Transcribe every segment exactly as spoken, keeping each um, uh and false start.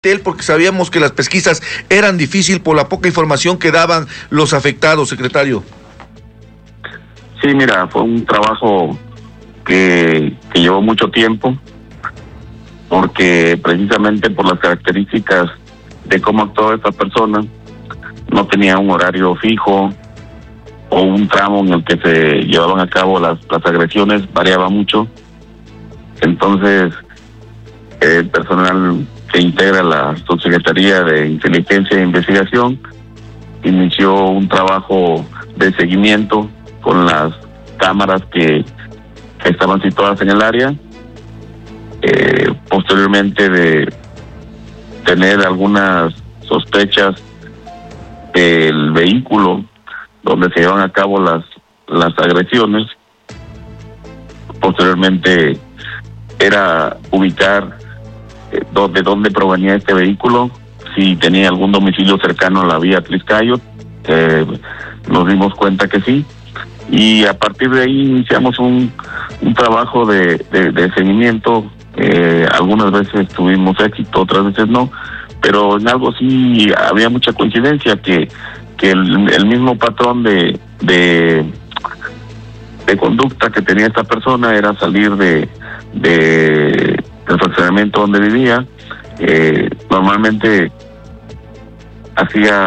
porque sabíamos que las pesquisas eran difíciles por la poca información que daban los afectados, secretario. Sí, mira, fue un trabajo que, que llevó mucho tiempo, porque precisamente por las características de cómo actuaba esta persona, no tenía un horario fijo o un tramo en el que se llevaban a cabo las, las agresiones, variaba mucho. Entonces, el personal que integra la Subsecretaría de Inteligencia e Investigación inició un trabajo de seguimiento con las cámaras que, que estaban situadas en el área. Eh, posteriormente de tener algunas sospechas del vehículo donde se llevan a cabo las, las agresiones, posteriormente era ubicar de dónde provenía este vehículo, si tenía algún domicilio cercano a la vía Tliscayo. Eh, nos dimos cuenta que sí, y a partir de ahí iniciamos un, un trabajo de, de, de seguimiento. Eh, algunas veces tuvimos éxito, otras veces no, pero en algo sí había mucha coincidencia, que, que el, el mismo patrón de, de, de conducta que tenía esta persona era salir de, de el fraccionamiento donde vivía. Eh, normalmente hacía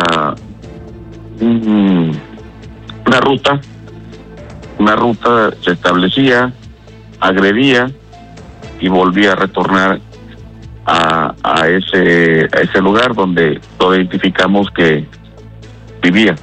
un, una ruta, una ruta se establecía, agredía y volvía a retornar a, a ese a ese lugar donde lo identificamos que vivía.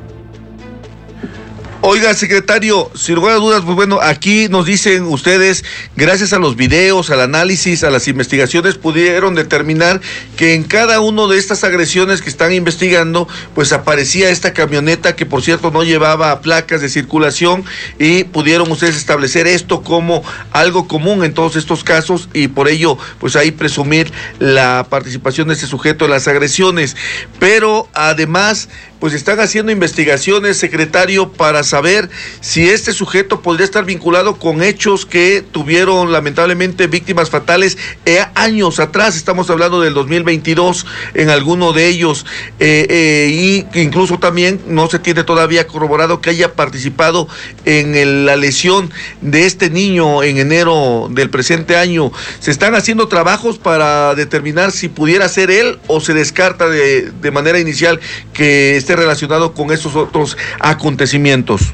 Oiga, secretario, sin lugar a dudas, pues bueno, aquí nos dicen ustedes, gracias a los videos, al análisis, a las investigaciones, pudieron determinar que en cada una de estas agresiones que están investigando, pues aparecía esta camioneta que, por cierto, no llevaba placas de circulación, y pudieron ustedes establecer esto como algo común en todos estos casos, y por ello, pues ahí presumir la participación de este sujeto en las agresiones. Pero además, pues están haciendo investigaciones, secretario, para saber si este sujeto podría estar vinculado con hechos que tuvieron lamentablemente víctimas fatales eh, años atrás. Estamos hablando del dos mil veintidós en alguno de ellos, eh, eh, y incluso también no se tiene todavía corroborado que haya participado en el, la lesión de este niño en enero del presente año. ¿Se están haciendo trabajos para determinar si pudiera ser él, o se descarta de, de manera inicial que esté relacionado con esos otros acontecimientos?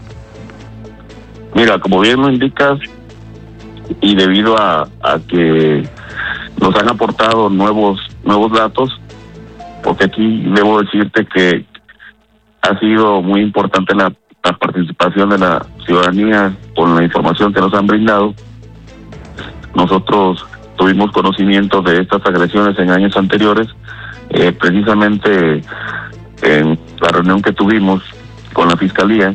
Mira, como bien lo indicas, y debido a, a que nos han aportado nuevos nuevos datos, porque aquí debo decirte que ha sido muy importante la, la participación de la ciudadanía con la información que nos han brindado. Nosotros tuvimos conocimiento de estas agresiones en años anteriores, eh, precisamente en la reunión que tuvimos con la Fiscalía.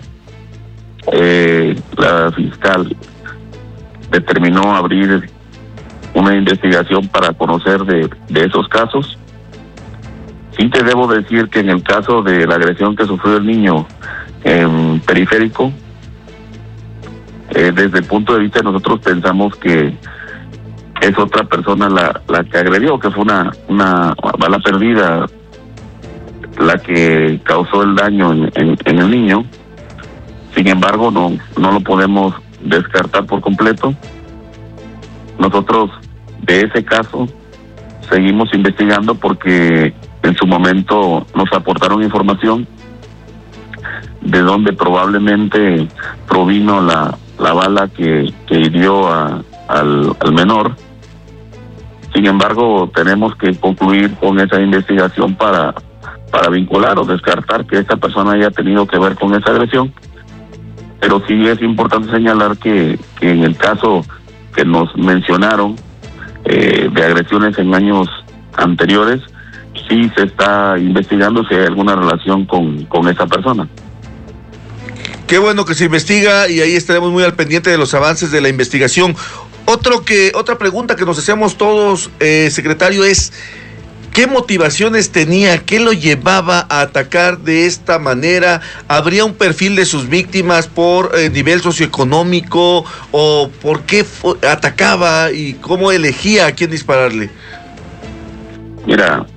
Eh, la fiscal determinó abrir una investigación para conocer de, de esos casos. Sí te debo decir que en el caso de la agresión que sufrió el niño en Periférico, eh, desde el punto de vista de nosotros pensamos que es otra persona la, la que agredió, que fue una, una bala perdida la que causó el daño en, en, en el niño. Sin embargo, no, no lo podemos descartar por completo. Nosotros de ese caso seguimos investigando, porque en su momento nos aportaron información de donde probablemente provino la, la bala que, que hirió a, al, al menor. Sin embargo, tenemos que concluir con esa investigación para, para vincular o descartar que esta persona haya tenido que ver con esa agresión. Pero sí es importante señalar que, que en el caso que nos mencionaron eh, de agresiones en años anteriores, sí se está investigando si hay alguna relación con, con esa persona. Qué bueno que se investiga, y ahí estaremos muy al pendiente de los avances de la investigación. Otro que, otra pregunta que nos hacemos todos, eh, secretario, es ¿qué motivaciones tenía? ¿Qué lo llevaba a atacar de esta manera? ¿Habría un perfil de sus víctimas por eh, nivel socioeconómico? ¿O por qué fue, atacaba y cómo elegía a quién dispararle? Mira,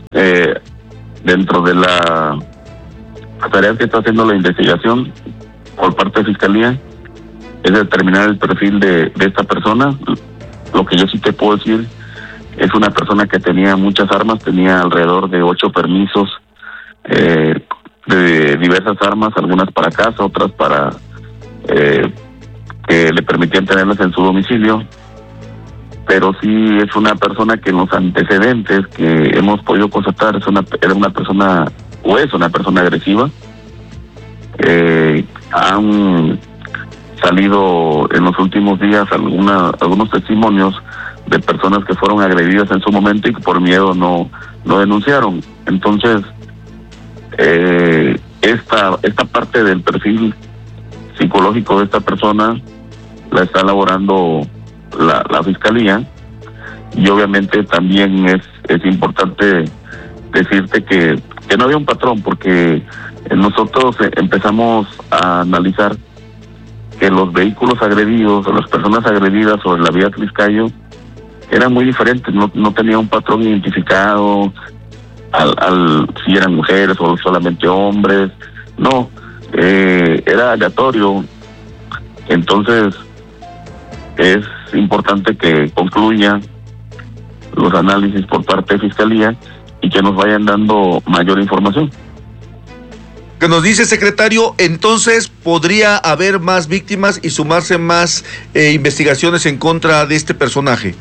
eh, dentro de la tarea que está haciendo la investigación por parte de Fiscalía, es determinar el perfil de, de esta persona. Lo que yo sí te puedo decir, es una persona que tenía muchas armas, tenía alrededor de ocho permisos eh, de diversas armas, algunas para casa, otras para eh, que le permitían tenerlas en su domicilio. Pero sí es una persona que en los antecedentes que hemos podido constatar es una, era una persona, o es una persona agresiva. Eh, han salido en los últimos días alguna, algunos testimonios de personas que fueron agredidas en su momento y que por miedo no, no denunciaron. Entonces, eh, esta, esta parte del perfil psicológico de esta persona la está elaborando la, la Fiscalía, y obviamente también es, es importante decirte que, que no había un patrón, porque nosotros empezamos a analizar que los vehículos agredidos o las personas agredidas sobre la vía Tliscayo eran muy diferentes, no, no tenía un patrón identificado al, al si eran mujeres o solamente hombres, no, eh, era aleatorio. Entonces es importante que concluya los análisis por parte de Fiscalía y que nos vayan dando mayor información. Que nos dice, secretario, entonces podría haber más víctimas y sumarse más eh, investigaciones en contra de este personaje.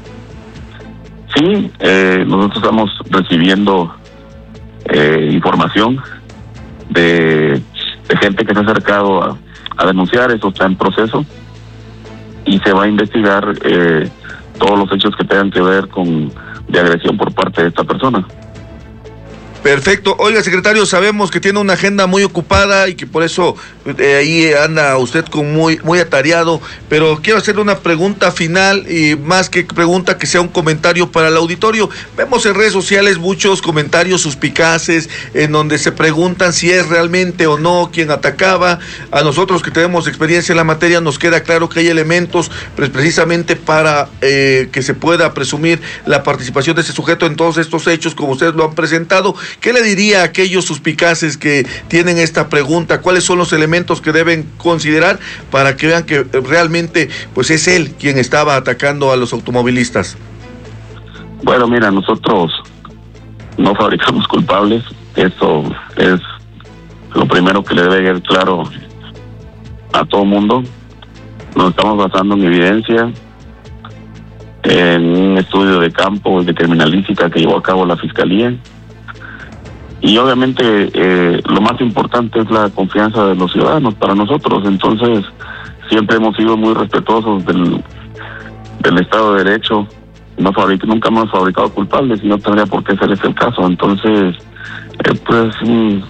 Sí, eh, nosotros estamos recibiendo eh, información de, de gente que se ha acercado a, a denunciar. Eso está en proceso y se va a investigar eh, todos los hechos que tengan que ver con de agresión por parte de esta persona. Perfecto. Oiga, secretario, sabemos que tiene una agenda muy ocupada y que por eso eh, ahí anda usted con muy muy atareado, pero quiero hacerle una pregunta final, y más que pregunta, que sea un comentario para el auditorio. Vemos en redes sociales muchos comentarios suspicaces en donde se preguntan si es realmente o no quien atacaba. A nosotros que tenemos experiencia en la materia nos queda claro que hay elementos pues, precisamente para eh, que se pueda presumir la participación de ese sujeto en todos estos hechos como ustedes lo han presentado. ¿Qué le diría a aquellos suspicaces que tienen esta pregunta? ¿Cuáles son los elementos que deben considerar para que vean que realmente pues es él quien estaba atacando a los automovilistas? Bueno, mira, nosotros no fabricamos culpables. Eso es lo primero que le debe quedar claro a todo mundo. Nos estamos basando en evidencia, en un estudio de campo de criminalística que llevó a cabo la Fiscalía. Y obviamente eh, lo más importante es la confianza de los ciudadanos para nosotros. Entonces siempre hemos sido muy respetuosos del, del Estado de Derecho. No fabric, nunca hemos fabricado culpables y no tendría por qué ser ese el caso. Entonces, eh, pues un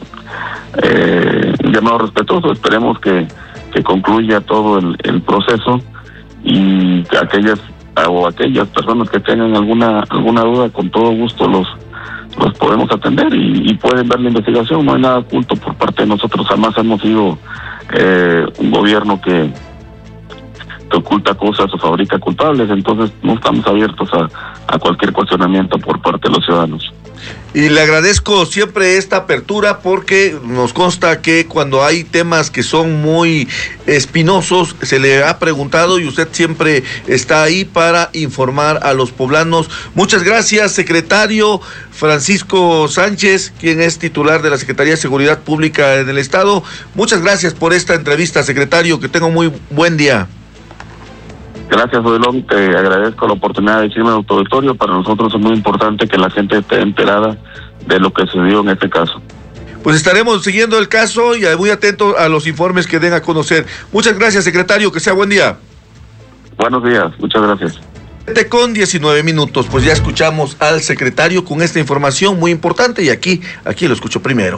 eh, llamado respetuoso. Esperemos que, que concluya todo el, el proceso, y que aquellas o aquellas personas que tengan alguna alguna duda, con todo gusto los los podemos atender y, y pueden ver la investigación. No hay nada oculto por parte de nosotros. Jamás hemos sido eh, un gobierno que, que oculta cosas o fabrica culpables. Entonces no estamos abiertos a, a cualquier cuestionamiento por parte de los ciudadanos. Y le agradezco siempre esta apertura, porque nos consta que cuando hay temas que son muy espinosos se le ha preguntado y usted siempre está ahí para informar a los poblanos. Muchas gracias, secretario Francisco Sánchez, quien es titular de la Secretaría de Seguridad Pública en el Estado. Muchas gracias por esta entrevista, secretario. Que tenga un muy buen día. Gracias, Odilon. Te agradezco la oportunidad de decirme al auditorio. Para nosotros es muy importante que la gente esté enterada de lo que sucedió en este caso. Pues estaremos siguiendo el caso y muy atentos a los informes que den a conocer. Muchas gracias, secretario. Que sea buen día. Buenos días. Muchas gracias. Con diecinueve minutos, pues ya escuchamos al secretario con esta información muy importante, y aquí, aquí lo escucho primero.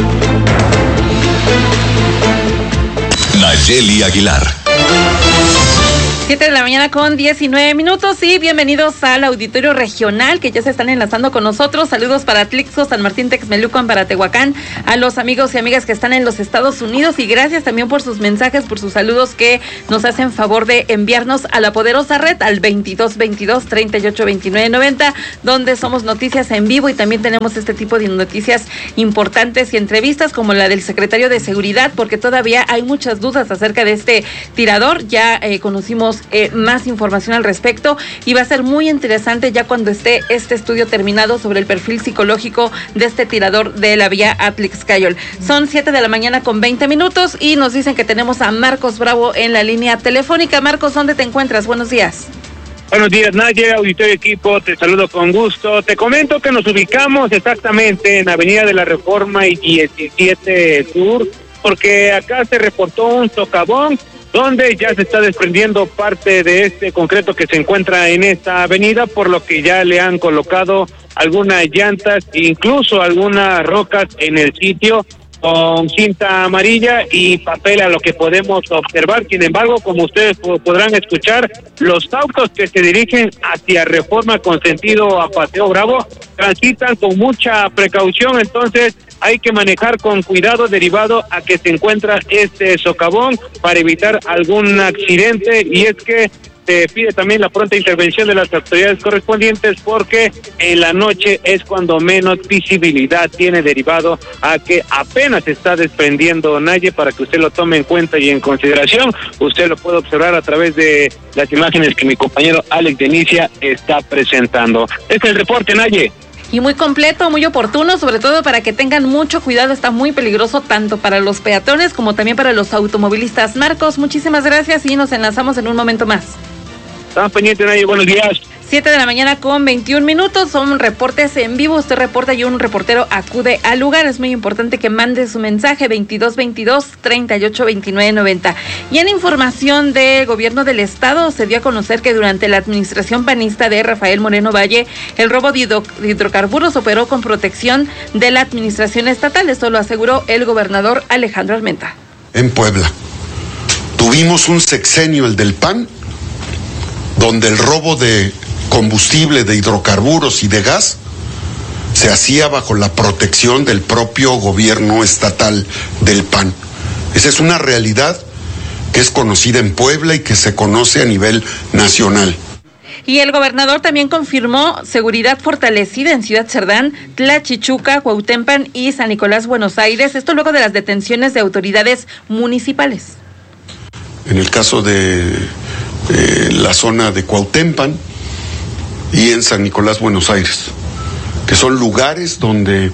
Nayeli Aguilar. siete de la mañana con diecinueve minutos y bienvenidos al auditorio regional que ya se están enlazando con nosotros. Saludos para Atlixco, San Martín, Texmelucan, para Tehuacán, a los amigos y amigas que están en los Estados Unidos, y gracias también por sus mensajes, por sus saludos que nos hacen favor de enviarnos a la poderosa red al veintidós veintidós treinta y ocho veintinueve noventa, donde somos noticias en vivo y también tenemos este tipo de noticias importantes y entrevistas como la del secretario de Seguridad, porque todavía hay muchas dudas acerca de este tirador. Ya eh, conocimos Eh, más información al respecto y va a ser muy interesante ya cuando esté este estudio terminado sobre el perfil psicológico de este tirador de la vía Atlixcayol. Son siete de la mañana con veinte minutos y nos dicen que tenemos a Marcos Bravo en la línea telefónica. Marcos, ¿dónde te encuentras? Buenos días. Buenos días, Naye, auditorio equipo, te saludo con gusto. Te comento que nos ubicamos exactamente en Avenida de la Reforma y diecisiete Sur, porque acá se reportó un socavón donde ya se está desprendiendo parte de este concreto que se encuentra en esta avenida, por lo que ya le han colocado algunas llantas, incluso algunas rocas en el sitio, con cinta amarilla y papel a lo que podemos observar. Sin embargo, como ustedes podrán escuchar, los autos que se dirigen hacia Reforma con sentido a Paseo Bravo transitan con mucha precaución, entonces hay que manejar con cuidado derivado a que se encuentra este socavón para evitar algún accidente, y es que se pide también la pronta intervención de las autoridades correspondientes porque en la noche es cuando menos visibilidad tiene, derivado a que apenas se está desprendiendo, Naye, para que usted lo tome en cuenta y en consideración. Usted lo puede observar a través de las imágenes que mi compañero Alex Denicia está presentando. Este es el reporte, Naye. Y muy completo, muy oportuno, sobre todo para que tengan mucho cuidado. Está muy peligroso tanto para los peatones como también para los automovilistas. Marcos, muchísimas gracias y nos enlazamos en un momento más. Estamos pendientes, Naye, buenos días. siete de la mañana con veintiún minutos, son reportes en vivo, usted reporta y un reportero acude al lugar. Es muy importante que mande su mensaje veintidós veintidós treinta y ocho veintinueve noventa. Y en información del gobierno del estado, se dio a conocer que durante la administración panista de Rafael Moreno Valle, el robo de, hidro- de hidrocarburos operó con protección de la administración estatal. Esto lo aseguró el gobernador Alejandro Armenta. En Puebla tuvimos un sexenio, el del P A N, donde el robo de combustible, de hidrocarburos y de gas se hacía bajo la protección del propio gobierno estatal del P A N. Esa es una realidad que es conocida en Puebla y que se conoce a nivel nacional. Y el gobernador también confirmó seguridad fortalecida en Ciudad Cerdán, Tlachichuca, Cuautempan y San Nicolás, Buenos Aires. Esto luego de las detenciones de autoridades municipales. En el caso de eh, la zona de Cuautempan y en San Nicolás, Buenos Aires, que son lugares donde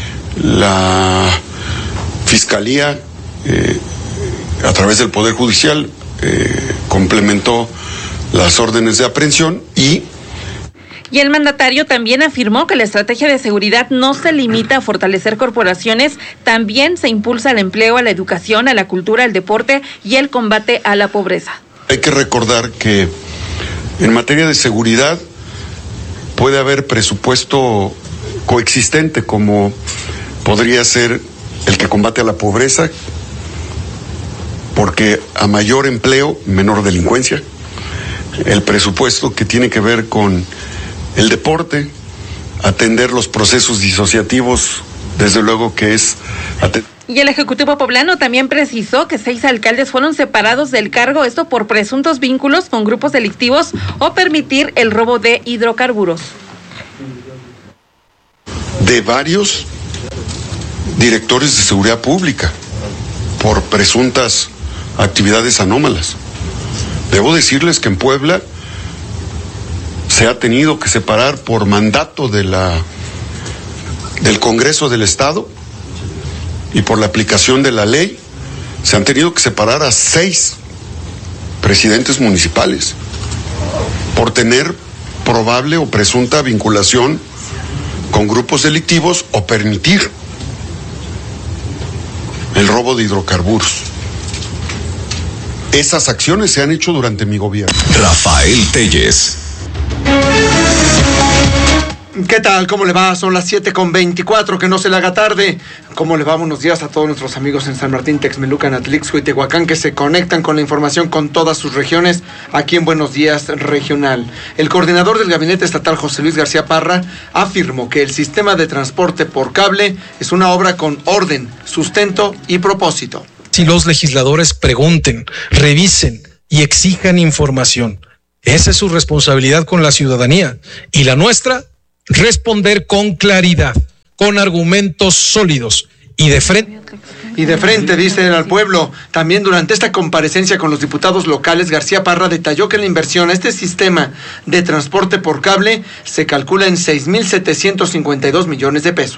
la Fiscalía, eh, a través del Poder Judicial, eh, complementó las órdenes de aprehensión y... Y el mandatario también afirmó que la estrategia de seguridad no se limita a fortalecer corporaciones, también se impulsa el empleo, a la educación, a la cultura, al deporte y el combate a la pobreza. Hay que recordar que en materia de seguridad puede haber presupuesto coexistente, como podría ser el que combate a la pobreza, porque a mayor empleo, menor delincuencia. El presupuesto que tiene que ver con el deporte, atender los procesos disociativos, desde luego que es atender. Y el Ejecutivo poblano también precisó que seis alcaldes fueron separados del cargo, esto por presuntos vínculos con grupos delictivos o permitir el robo de hidrocarburos. De varios directores de seguridad pública por presuntas actividades anómalas. Debo decirles que en Puebla se ha tenido que separar por mandato de la del Congreso del Estado y por la aplicación de la ley, se han tenido que separar a seis presidentes municipales por tener probable o presunta vinculación con grupos delictivos o permitir el robo de hidrocarburos. Esas acciones se han hecho durante mi gobierno. Rafael Telles. ¿Qué tal? ¿Cómo le va? Son las siete con veinticuatro, que no se le haga tarde. ¿Cómo le va? Buenos días a todos nuestros amigos en San Martín, Texmelucan, Atlixco y Tehuacán, que se conectan con la información con todas sus regiones aquí en Buenos Días Regional. El coordinador del Gabinete Estatal, José Luis García Parra, afirmó que el sistema de transporte por cable es una obra con orden, sustento y propósito. Si los legisladores pregunten, revisen y exijan información, esa es su responsabilidad con la ciudadanía, y la nuestra, responder con claridad, con argumentos sólidos y de frente. Y de frente, dicen al pueblo. También durante esta comparecencia con los diputados locales, García Parra detalló que la inversión a este sistema de transporte por cable se calcula en seis mil setecientos cincuenta y dos millones de pesos.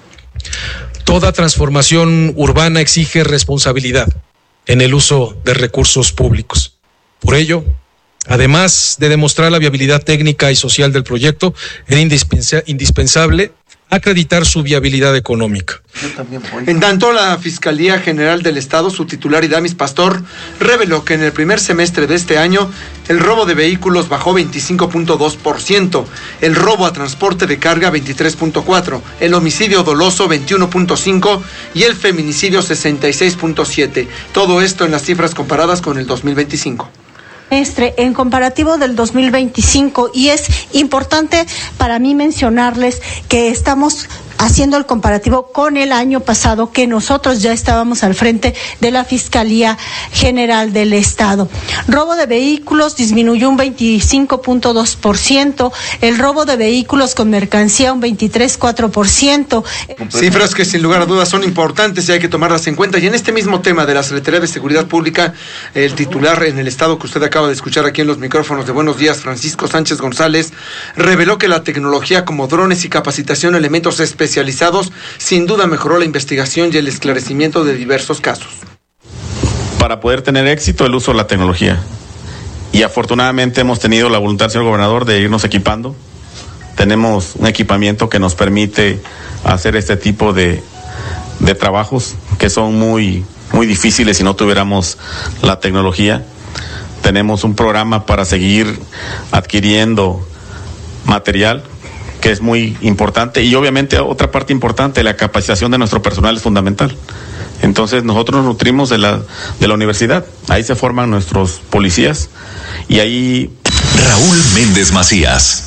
Toda transformación urbana exige responsabilidad en el uso de recursos públicos. Por ello, además de demostrar la viabilidad técnica y social del proyecto, era indispensa- indispensable acreditar su viabilidad económica. En tanto, la Fiscalía General del Estado, su titular Idamis Pastor, reveló que en el primer semestre de este año el robo de vehículos bajó veinticinco punto dos por ciento, el robo a transporte de carga veintitrés punto cuatro por ciento, el homicidio doloso veintiuno punto cinco por ciento y el feminicidio sesenta y seis punto siete por ciento. Todo esto en las cifras comparadas con el dos mil veinticinco. En comparativo del dos mil veinticinco, y es importante para mí mencionarles que estamos haciendo el comparativo con el año pasado, que nosotros ya estábamos al frente de la Fiscalía General del Estado. Robo de vehículos disminuyó un veinticinco punto dos por ciento, el robo de vehículos con mercancía un veintitrés punto cuatro por ciento. Cifras que sin lugar a dudas son importantes y hay que tomarlas en cuenta. Y en este mismo tema de la Secretaría de Seguridad Pública, el titular en el Estado que usted acaba de escuchar aquí en los micrófonos de Buenos Días, Francisco Sánchez González, reveló que la tecnología como drones y capacitación de elementos especializados especializados sin duda mejoró la investigación y el esclarecimiento de diversos casos. Para poder tener éxito, el uso de la tecnología. Y afortunadamente hemos tenido la voluntad, señor gobernador, de irnos equipando. Tenemos un equipamiento que nos permite hacer este tipo de, de trabajos que son muy, muy difíciles si no tuviéramos la tecnología. Tenemos un programa para seguir adquiriendo material, que es muy importante, y obviamente otra parte importante, la capacitación de nuestro personal es fundamental. Entonces nosotros nos nutrimos de la, de la universidad, ahí se forman nuestros policías, y ahí... Raúl Méndez Macías.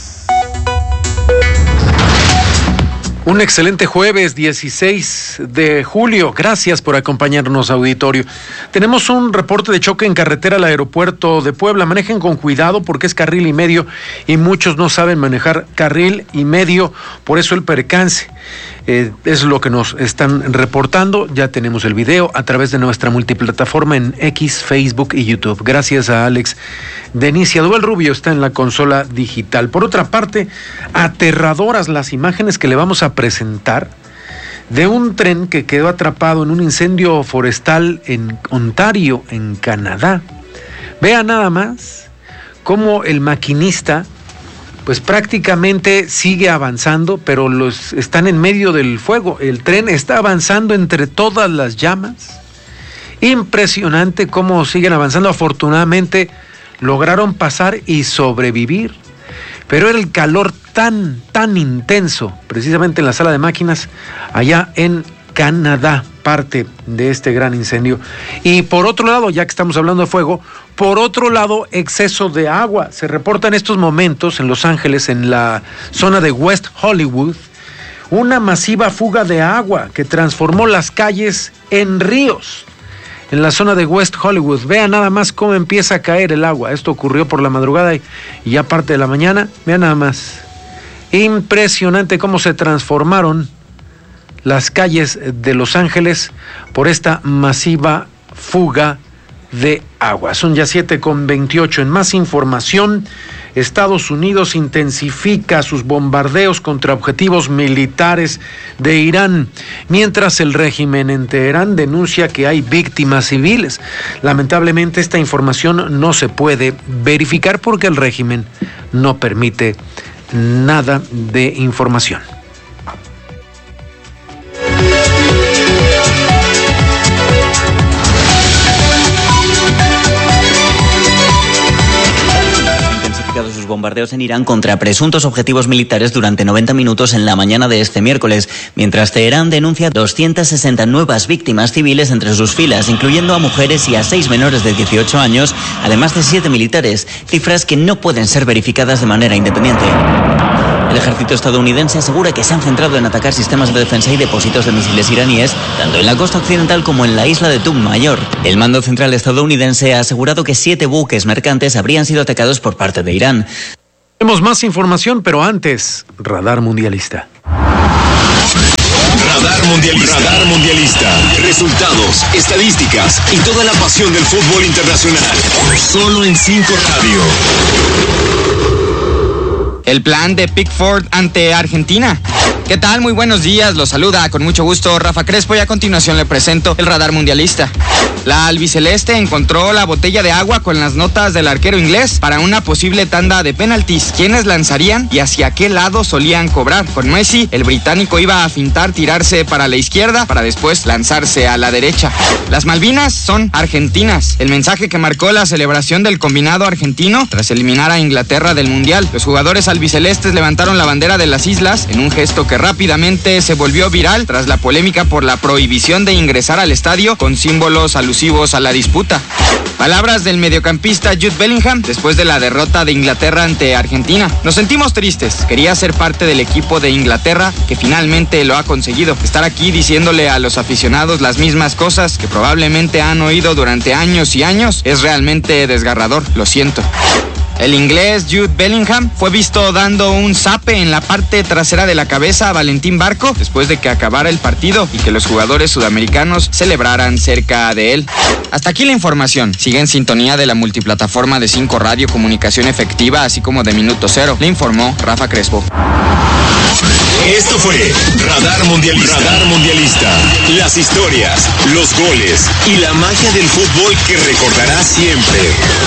Un excelente jueves, dieciséis de julio. Gracias por acompañarnos, auditorio. Tenemos un reporte de choque en carretera al aeropuerto de Puebla. Manejen con cuidado porque es carril y medio y muchos no saben manejar carril y medio, por eso el percance. Eh, es lo que nos están reportando. Ya tenemos el video a través de nuestra multiplataforma en X, Facebook y YouTube. Gracias a Alex Denicia. Duel Rubio está en la consola digital. Por otra parte, aterradoras las imágenes que le vamos a presentar de un tren que quedó atrapado en un incendio forestal en Ontario, en Canadá. Vea nada más cómo el maquinista pues prácticamente sigue avanzando, pero los están en medio del fuego. El tren está avanzando entre todas las llamas. Impresionante cómo siguen avanzando. Afortunadamente lograron pasar y sobrevivir. Pero era el calor tan, tan intenso, precisamente en la sala de máquinas, allá en Canadá, parte de este gran incendio. Y por otro lado, ya que estamos hablando de fuego, por otro lado, exceso de agua. Se reporta en estos momentos en Los Ángeles, en la zona de West Hollywood, una masiva fuga de agua que transformó las calles en ríos. En la zona de West Hollywood, vean nada más cómo empieza a caer el agua. Esto ocurrió por la madrugada y, y ya parte de la mañana. Vean nada más. Impresionante cómo se transformaron las calles de Los Ángeles por esta masiva fuga de agua. Son ya siete con veintiocho. En más información, Estados Unidos intensifica sus bombardeos contra objetivos militares de Irán, mientras el régimen en Teherán denuncia que hay víctimas civiles. Lamentablemente esta información no se puede verificar porque el régimen no permite nada de información. bombardeos en Irán contra presuntos objetivos militares durante noventa minutos en la mañana de este miércoles, mientras Teherán denuncia doscientas sesenta nuevas víctimas civiles entre sus filas, incluyendo a mujeres y a seis menores de dieciocho años, además de siete militares, cifras que no pueden ser verificadas de manera independiente. El ejército estadounidense asegura que se han centrado en atacar sistemas de defensa y depósitos de misiles iraníes, tanto en la costa occidental como en la isla de Tum Mayor. El mando central estadounidense ha asegurado que siete buques mercantes habrían sido atacados por parte de Irán. Tenemos más información, pero antes, Radar Mundialista. Radar Mundialista. Radar Mundialista. Resultados, estadísticas y toda la pasión del fútbol internacional. Solo en cinco Radio. El plan de Pickford ante Argentina. ¿Qué tal? Muy buenos días, los saluda con mucho gusto Rafa Crespo y a continuación le presento el Radar Mundialista. La albiceleste encontró la botella de agua con las notas del arquero inglés para una posible tanda de penaltis. ¿Quiénes lanzarían y hacia qué lado solían cobrar? Con Messi, el británico iba a fintar tirarse para la izquierda para después lanzarse a la derecha. Las Malvinas son argentinas. El mensaje que marcó la celebración del combinado argentino tras eliminar a Inglaterra del Mundial. Los jugadores albicelestes levantaron la bandera de las islas en un gesto que rápidamente se volvió viral tras la polémica por la prohibición de ingresar al estadio con símbolos alusivos a la disputa. Palabras del mediocampista Jude Bellingham después de la derrota de Inglaterra ante Argentina. Nos sentimos tristes. Quería ser parte del equipo de Inglaterra que finalmente lo ha conseguido. Estar aquí diciéndole a los aficionados las mismas cosas que probablemente han oído durante años y años es realmente desgarrador. Lo siento. El inglés Jude Bellingham fue visto dando un zape en la parte trasera de la cabeza a Valentín Barco después de que acabara el partido y que los jugadores sudamericanos celebraran cerca de él. Hasta aquí la información. Sigue en sintonía de la multiplataforma de cinco Radio, comunicación efectiva, así como de Minuto Cero. Le informó Rafa Crespo. Esto fue Radar Mundialista. Radar Mundialista. Las historias, los goles y la magia del fútbol que recordarás siempre.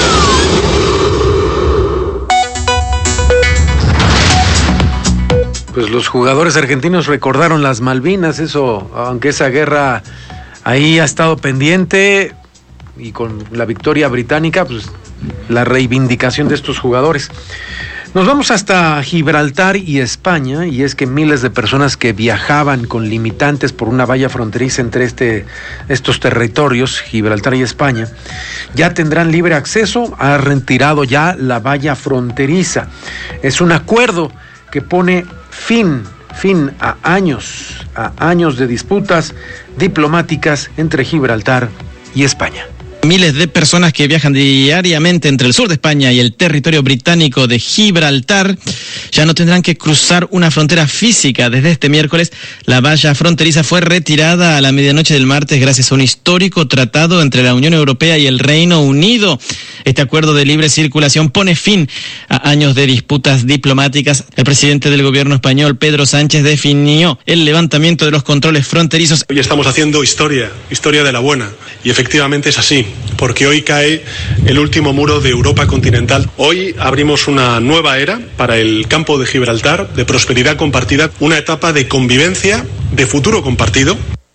Pues los jugadores argentinos recordaron las Malvinas, eso, aunque esa guerra ahí ha estado pendiente y con la victoria británica, pues la reivindicación de estos jugadores. Nos vamos hasta Gibraltar y España, y es que miles de personas que viajaban con limitantes por una valla fronteriza entre este, estos territorios, Gibraltar y España, ya tendrán libre acceso. Ha retirado ya la valla fronteriza. Es un acuerdo que pone fin, fin a años, a años de disputas diplomáticas entre Gibraltar y España. Miles de personas que viajan diariamente entre el sur de España y el territorio británico de Gibraltar ya no tendrán que cruzar una frontera física. Desde este miércoles, la valla fronteriza fue retirada a la medianoche del martes gracias a un histórico tratado entre la Unión Europea y el Reino Unido. Este acuerdo de libre circulación pone fin a años de disputas diplomáticas. El presidente del gobierno español, Pedro Sánchez, definió el levantamiento de los controles fronterizos. Hoy estamos haciendo historia, historia de la buena, y efectivamente es así. Porque hoy cae el último muro de Europa continental. Hoy abrimos una nueva era para el campo de Gibraltar, de prosperidad compartida, una etapa de convivencia, de futuro compartido.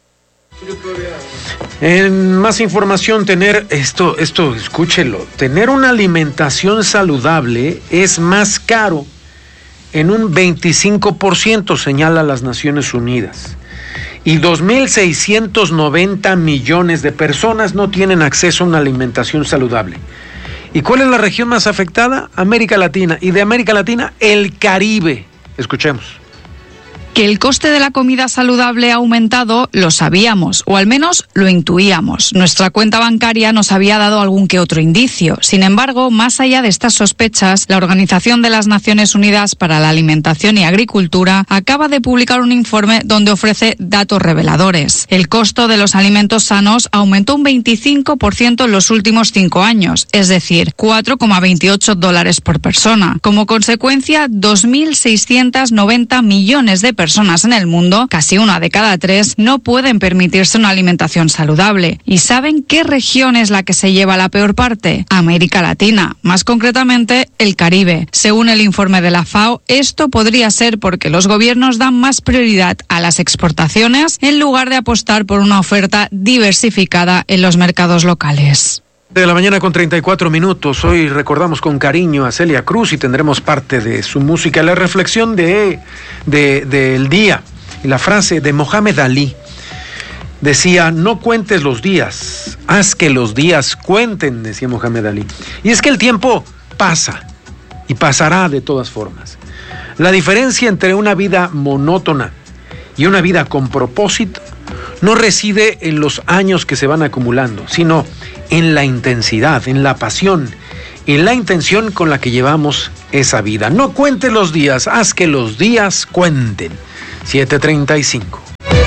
En más información, tener esto, esto, escúchelo, tener una alimentación saludable es más caro en un veinticinco por ciento, señala las Naciones Unidas. Y dos mil seiscientos noventa millones de personas no tienen acceso a una alimentación saludable. ¿Y cuál es la región más afectada? América Latina. Y de América Latina, el Caribe. Escuchemos. Que el coste de la comida saludable ha aumentado, lo sabíamos, o al menos lo intuíamos. Nuestra cuenta bancaria nos había dado algún que otro indicio. Sin embargo, más allá de estas sospechas, la Organización de las Naciones Unidas para la Alimentación y Agricultura acaba de publicar un informe donde ofrece datos reveladores. El costo de los alimentos sanos aumentó un veinticinco por ciento en los últimos cinco años, es decir, cuatro coma veintiocho dólares por persona. Como consecuencia, dos mil seiscientos noventa millones de personas personas en el mundo, casi una de cada tres, no pueden permitirse una alimentación saludable. ¿Y saben qué región es la que se lleva la peor parte? América Latina, más concretamente el Caribe. Según el informe de la FAO, esto podría ser porque los gobiernos dan más prioridad a las exportaciones en lugar de apostar por una oferta diversificada en los mercados locales. De la mañana con treinta y cuatro minutos. Hoy recordamos con cariño a Celia Cruz y tendremos parte de su música. La reflexión de, de, del día y la frase de Mohamed Ali decía: no cuentes los días, haz que los días cuenten, decía Mohamed Ali. Y es que el tiempo pasa y pasará de todas formas. La diferencia entre una vida monótona y una vida con propósito no reside en los años que se van acumulando, sino en la intensidad, en la pasión, en la intención con la que llevamos esa vida. No cuentes los días, haz que los días cuenten. siete treinta y cinco.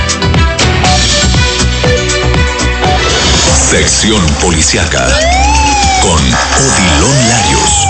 Sección Policiaca con Odilon Larios.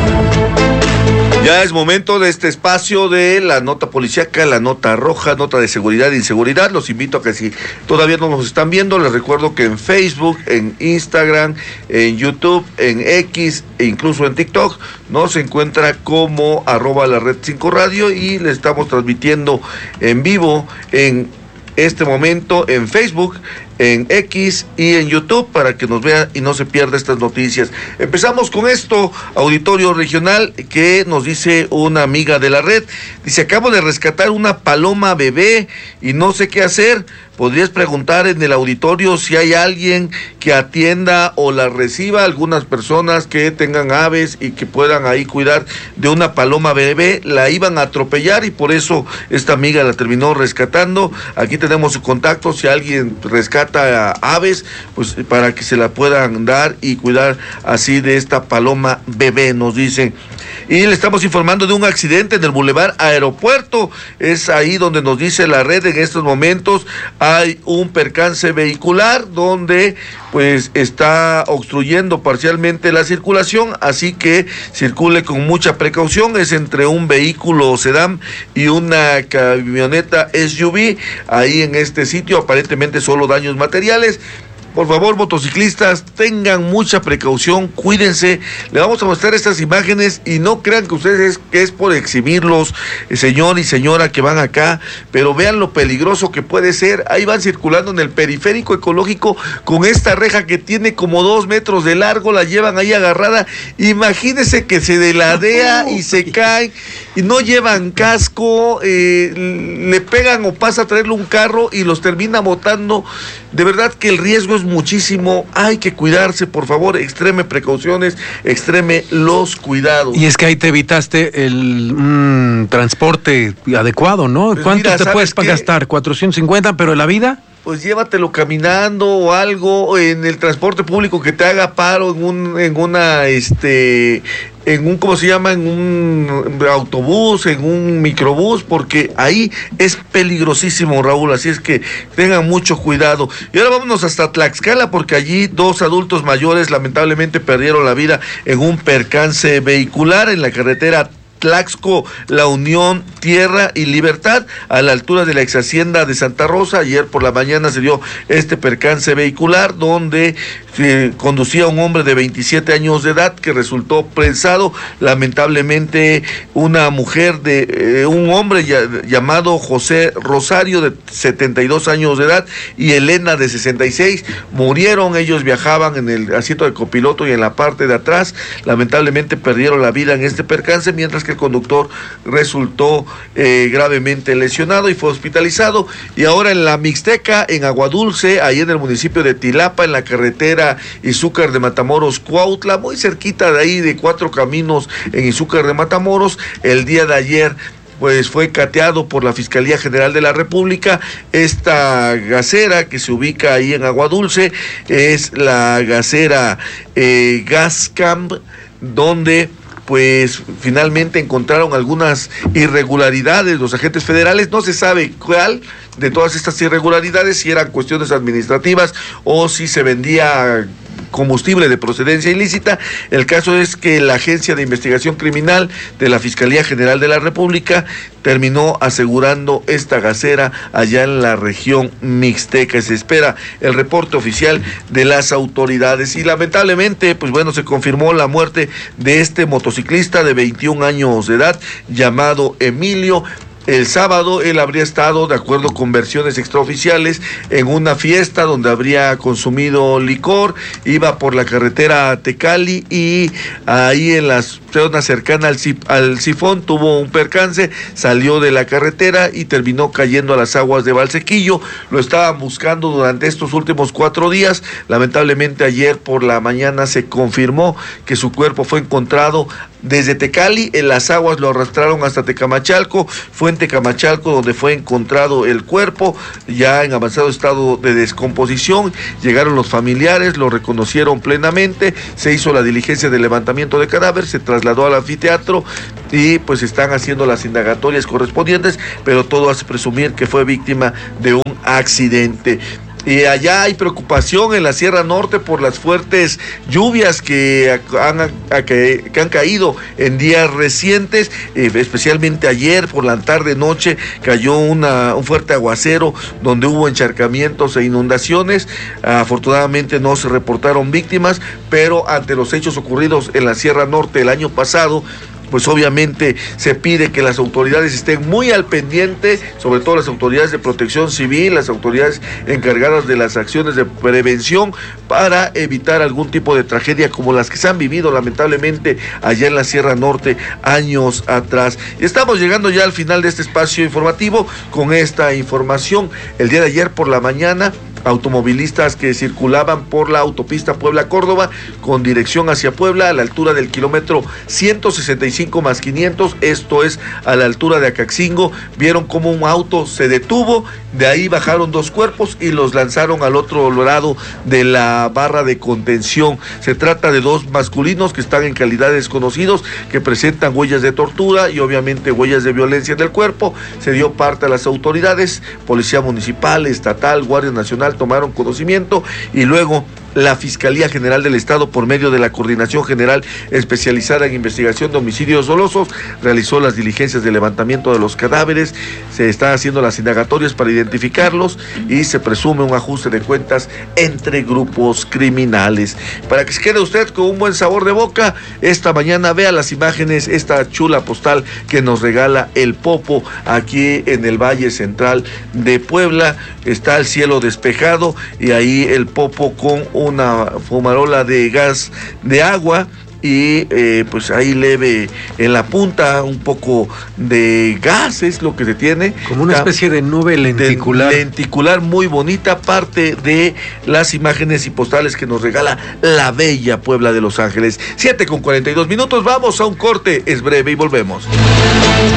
Ya es momento de este espacio de la nota policíaca, la nota roja, nota de seguridad e inseguridad. Los invito a que si todavía no nos están viendo, les recuerdo que en Facebook, en Instagram, en YouTube, en X e incluso en TikTok nos encuentra como arroba la red cinco radio y le estamos transmitiendo en vivo en este momento en Facebook, en X y en YouTube para que nos vea y no se pierda estas noticias. Empezamos con esto, auditorio regional, que nos dice una amiga de la red. Dice: acabo de rescatar una paloma bebé y no sé qué hacer. ¿Podrías preguntar en el auditorio si hay alguien que atienda o la reciba? Algunas personas que tengan aves y que puedan ahí cuidar de una paloma bebé. La iban a atropellar y por eso esta amiga la terminó rescatando. Aquí tenemos su contacto, si alguien rescata aves, pues para que se la puedan dar y cuidar así de esta paloma bebé, nos dicen. Y le estamos informando de un accidente en el Boulevard Aeropuerto. Es ahí donde nos dice la red en estos momentos. Hay un percance vehicular donde pues está obstruyendo parcialmente la circulación, así que circule con mucha precaución. Es entre un vehículo sedán y una camioneta S U V. Ahí en este sitio aparentemente solo daños materiales. Por favor, motociclistas, tengan mucha precaución, cuídense. Le vamos a mostrar estas imágenes y no crean que ustedes que es por exhibirlos, señor y señora que van acá, pero vean lo peligroso que puede ser. Ahí van circulando en el periférico ecológico con esta reja que tiene como dos metros de largo, la llevan ahí agarrada. Imagínense que se deladea y se caen y no llevan casco, eh, le pegan o pasa a traerle un carro y los termina botando. De verdad que el riesgo es muchísimo, hay que cuidarse, por favor, extreme precauciones, extreme los cuidados. Y es que ahí te evitaste el mm, transporte adecuado, ¿no? Pues ¿cuánto mira, te puedes qué? gastar? cuatrocientos cincuenta, pero la vida... Pues llévatelo caminando o algo en el transporte público que te haga paro en un, en una, este, en un, ¿cómo se llama? En un autobús, en un microbús, porque ahí es peligrosísimo, Raúl, así es que tengan mucho cuidado. Y ahora vámonos hasta Tlaxcala, porque allí dos adultos mayores lamentablemente perdieron la vida en un percance vehicular en la carretera Tlaxco, La Unión, Tierra y Libertad, a la altura de la ex hacienda de Santa Rosa. Ayer por la mañana se dio este percance vehicular donde eh, conducía un hombre de veintisiete años de edad que resultó prensado. Lamentablemente una mujer de eh, un hombre ya, llamado José Rosario de setenta y dos años de edad y Elena de sesenta y seis murieron. Ellos viajaban en el asiento de copiloto y en la parte de atrás. Lamentablemente perdieron la vida en este percance, mientras que el conductor resultó eh, gravemente lesionado y fue hospitalizado. Y ahora en la Mixteca, en Aguadulce, ahí en el municipio de Tilapa, en la carretera Izúcar de Matamoros, Cuautla, muy cerquita de ahí de Cuatro Caminos en Izúcar de Matamoros, el día de ayer pues fue cateado por la Fiscalía General de la República. Esta gasera que se ubica ahí en Aguadulce es la gasera eh, Gascamp, donde pues finalmente encontraron algunas irregularidades los agentes federales. No se sabe cuál de todas estas irregularidades, si eran cuestiones administrativas o si se vendía combustible de procedencia ilícita. El caso es que la Agencia de Investigación Criminal de la Fiscalía General de la República terminó asegurando esta gasera allá en la región mixteca. Se espera el reporte oficial de las autoridades y lamentablemente, pues bueno, se confirmó la muerte de este motociclista de veintiún años de edad llamado Emilio. El sábado él habría estado, de acuerdo con versiones extraoficiales, en una fiesta donde habría consumido licor, iba por la carretera a Tecali y ahí en la zona cercana al, al Sifón tuvo un percance, salió de la carretera y terminó cayendo a las aguas de Valsequillo. Lo estaban buscando durante estos últimos cuatro días. Lamentablemente ayer por la mañana se confirmó que su cuerpo fue encontrado desde Tecali, en las aguas lo arrastraron hasta Tecamachalco, fue en Tecamachalco donde fue encontrado el cuerpo, ya en avanzado estado de descomposición. Llegaron los familiares, lo reconocieron plenamente, se hizo la diligencia de levantamiento de cadáver, se trasladó al anfiteatro y pues están haciendo las indagatorias correspondientes, pero todo hace presumir que fue víctima de un accidente. Y allá hay preocupación en la Sierra Norte por las fuertes lluvias que han, que, que han caído en días recientes, eh, especialmente ayer por la tarde-noche cayó una, un fuerte aguacero donde hubo encharcamientos e inundaciones. Afortunadamente no se reportaron víctimas, pero ante los hechos ocurridos en la Sierra Norte el año pasado, pues obviamente se pide que las autoridades estén muy al pendiente, sobre todo las autoridades de protección civil, las autoridades encargadas de las acciones de prevención para evitar algún tipo de tragedia como las que se han vivido lamentablemente allá en la Sierra Norte años atrás. Estamos llegando ya al final de este espacio informativo con esta información. El día de ayer por la mañana, automovilistas que circulaban por la autopista Puebla-Córdoba con dirección hacia Puebla a la altura del kilómetro ciento sesenta y cinco más quinientos, esto es a la altura de Acaxingo, vieron como un auto se detuvo, de ahí bajaron dos cuerpos y los lanzaron al otro lado de la barra de contención. Se trata de dos masculinos que están en calidad de desconocidos, que presentan huellas de tortura y obviamente huellas de violencia en el cuerpo. Se dio parte a las autoridades, Policía Municipal, Estatal, Guardia Nacional, tomaron conocimiento y luego la Fiscalía General del Estado, por medio de la Coordinación General Especializada en Investigación de Homicidios Dolosos, realizó las diligencias de levantamiento de los cadáveres, se están haciendo las indagatorias para identificarlos y se presume un ajuste de cuentas entre grupos criminales. Para que se quede usted con un buen sabor de boca, esta mañana vea las imágenes, esta chula postal que nos regala el Popo aquí en el Valle Central de Puebla. Está el cielo despejado y ahí el Popo con un una fumarola de gas de agua y eh, pues ahí leve en la punta un poco de gas es lo que se tiene. Como una especie de nube lenticular. De lenticular muy bonita, parte de las imágenes y postales que nos regala la bella Puebla de Los Ángeles. siete con cuarenta y dos minutos, vamos a un corte, es breve y volvemos.